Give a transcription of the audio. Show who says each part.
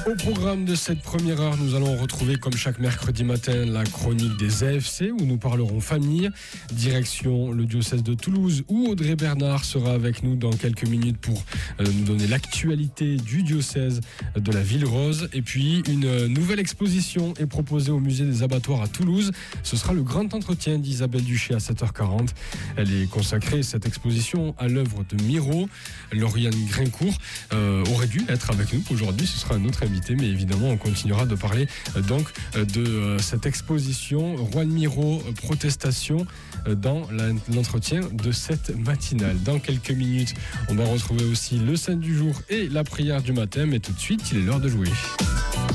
Speaker 1: Au programme de cette première heure, nous allons retrouver comme chaque mercredi matin la chronique des AFC où nous parlerons famille. Direction le diocèse de Toulouse où Audrey Bernard sera avec nous dans quelques minutes pour nous donner l'actualité du diocèse de la Ville Rose. Et puis une nouvelle exposition est proposée au musée des abattoirs à Toulouse. Ce sera le grand entretien d'Isabelle Duché à 7h40. Elle est consacrée, cette exposition, à l'œuvre de Miro. Lauriane Grincourt aurait dû être avec nous aujourd'hui, ce sera un autre invité, mais évidemment on continuera de parler donc de cette exposition Juan Miro Protestation dans l'entretien de cette matinale. Dans quelques minutes, on va retrouver aussi le saint du jour et la prière du matin, mais tout de suite, il est l'heure de jouer.